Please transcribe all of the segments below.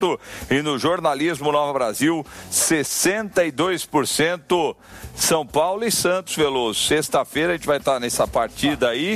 e no jornalismo Nova Brasil, 62%. São Paulo e Santos, Veloso. Sexta-feira a gente vai estar nessa partida aí.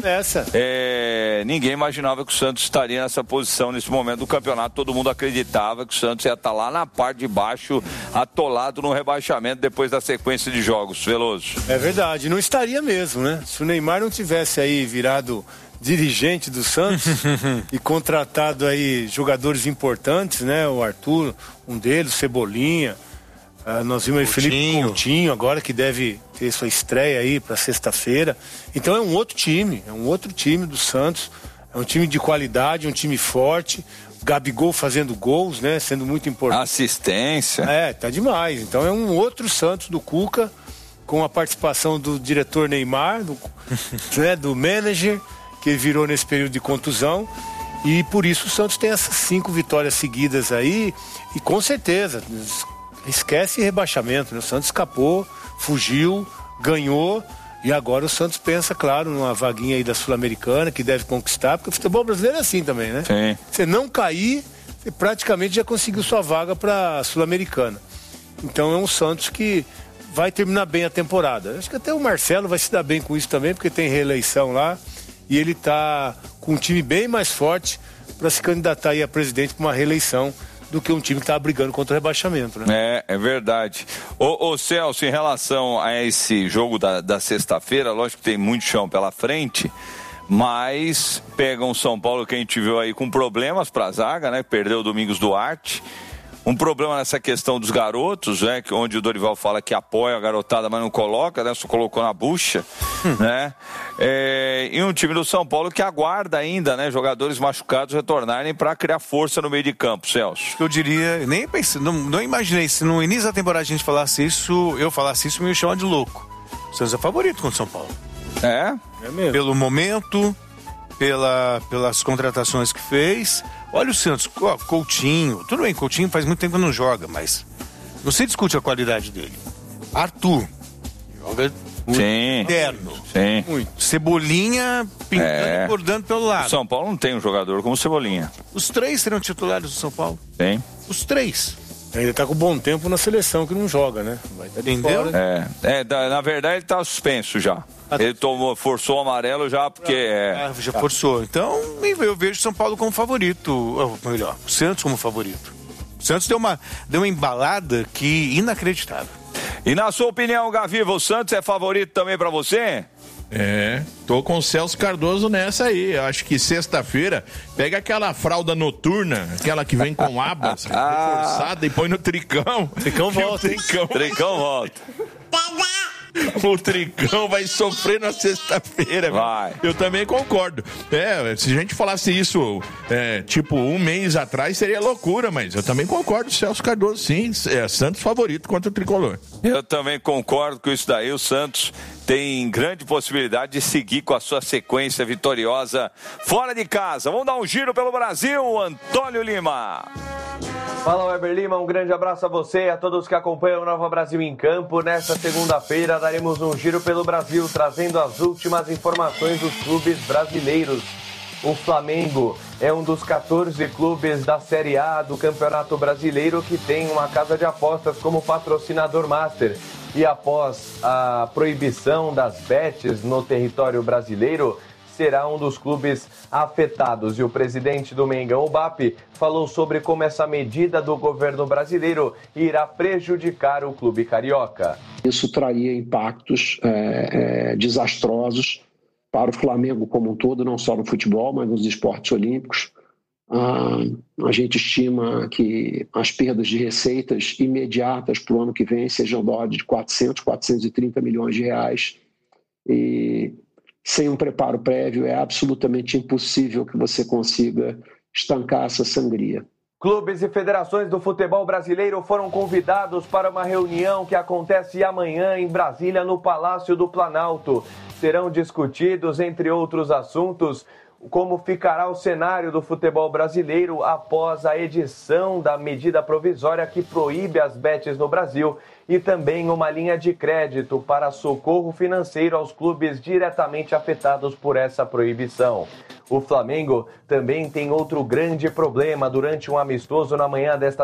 Ninguém imaginava que o Santos estaria nessa posição nesse momento do campeonato. Todo mundo acreditava que o Santos ia estar lá na parte de baixo, atolado no rebaixamento depois da sequência de jogos, Veloso. É verdade, não estaria mesmo, né? Se o Neymar não tivesse aí virado dirigente do Santos e contratado aí jogadores importantes, né? O Arthur, um deles, Cebolinha. Nós vimos aí Felipe Coutinho agora, que deve ter sua estreia aí para sexta-feira. Então é um outro time do Santos. É um time de qualidade, um time forte. Gabigol fazendo gols, né? Sendo muito importante. Assistência. Tá demais. Então é um outro Santos do Cuca, com a participação do diretor Neymar, do manager, que virou nesse período de contusão. E por isso o Santos tem essas 5 vitórias seguidas aí. E com certeza, esquece rebaixamento, né? O Santos escapou, fugiu, ganhou. E agora o Santos pensa, claro, numa vaguinha aí da Sul-Americana, que deve conquistar, porque o futebol brasileiro é assim também, né? Sim. Você não cair, você praticamente já conseguiu sua vaga para a Sul-Americana. Então é um Santos que vai terminar bem a temporada. Acho que até o Marcelo vai se dar bem com isso também, porque tem reeleição lá e ele está com um time bem mais forte para se candidatar aí a presidente para uma reeleição do que um time que está brigando contra o rebaixamento, né? É verdade. Ô Celso, em relação a esse jogo da sexta-feira, lógico que tem muito chão pela frente, mas pega um São Paulo que a gente viu aí com problemas para a zaga, né? Perdeu o Domingos Duarte. Um problema nessa questão dos garotos, né? Onde o Dorival fala que apoia a garotada, mas não coloca, né? Só colocou na bucha, né? E um time do São Paulo que aguarda ainda, né? Jogadores machucados retornarem para criar força no meio de campo, Celso. Eu diria, nem pensei, não imaginei, se no início da temporada a gente falasse isso, eu falasse isso, me chama de louco. O Santos é favorito contra o São Paulo. É mesmo. Pelo momento, pelas contratações que fez. Olha o Santos, Coutinho, tudo bem, Coutinho faz muito tempo que não joga, mas não se discute a qualidade dele. Arthur, joga interno. Sim. Muito. Cebolinha pintando e bordando pelo lado. O São Paulo não tem um jogador como Cebolinha. Os 3 serão titulares do São Paulo. Tem. Os 3. Ainda tá com bom tempo na seleção que não joga, né? Vai estar de fora. Na verdade ele tá suspenso já. Ele forçou o amarelo já porque já forçou. Então eu vejo São Paulo como favorito, ou melhor, o Santos como favorito. O Santos deu uma embalada que inacreditável. E na sua opinião, Gaviva, o Santos é favorito também pra você? Tô com o Celso Cardoso nessa aí. Eu acho que sexta-feira pega aquela fralda noturna, aquela que vem com abas reforçada e põe no tricão. Tricão volta. Tricão volta. O Tricão vai sofrer na sexta-feira. Vai. Eu também concordo. Se a gente falasse isso tipo um mês atrás seria loucura, mas eu também concordo. Celso Cardoso, sim, é Santos favorito contra o Tricolor. Eu também concordo com isso daí. O Santos tem grande possibilidade de seguir com a sua sequência vitoriosa fora de casa. Vamos dar um giro pelo Brasil, Antônio Lima. Fala, Weber Lima, um grande abraço a você e a todos que acompanham o Nova Brasil em Campo. Nesta segunda-feira daremos um giro pelo Brasil, trazendo as últimas informações dos clubes brasileiros. O Flamengo é um dos 14 clubes da Série A do Campeonato Brasileiro que tem uma casa de apostas como patrocinador master. E após a proibição das bets no território brasileiro, será um dos clubes afetados. E o presidente do Mengão, o BAP, falou sobre como essa medida do governo brasileiro irá prejudicar o clube carioca. Isso traria impactos desastrosos para o Flamengo como um todo, não só no futebol, mas nos esportes olímpicos. A gente estima que as perdas de receitas imediatas para o ano que vem sejam da ordem de 430 milhões de reais. E sem um preparo prévio é absolutamente impossível que você consiga estancar essa sangria. Clubes e federações do futebol brasileiro foram convidados para uma reunião que acontece amanhã em Brasília, no Palácio do Planalto. Serão discutidos, entre outros assuntos, como ficará o cenário do futebol brasileiro após a edição da medida provisória que proíbe as bets no Brasil e também uma linha de crédito para socorro financeiro aos clubes diretamente afetados por essa proibição. O Flamengo também tem outro grande problema. Durante um amistoso na manhã desta